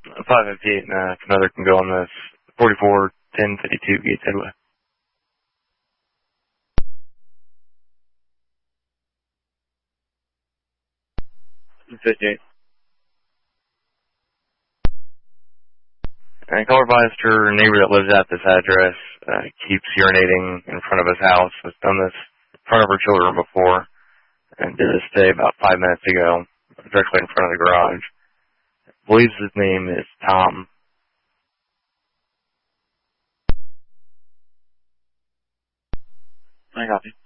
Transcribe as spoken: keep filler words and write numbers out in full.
five fifty-eight, and uh, if another can go on this. forty-four ten fifty-two Gates Headway. fifty-eight. And call advised her neighbor that lives at this address uh, keeps urinating in front of his house. Has done this in front of her children before, and did this today about five minutes ago, directly in front of the garage. Believes his name is Tom. I copy.